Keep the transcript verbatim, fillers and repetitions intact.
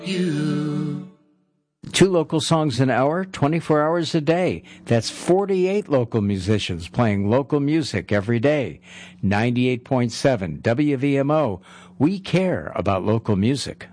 You. Two local songs an hour, twenty-four hours a day. That's forty-eight local musicians playing local music every day. ninety-eight point seven W V M O. We care about local music.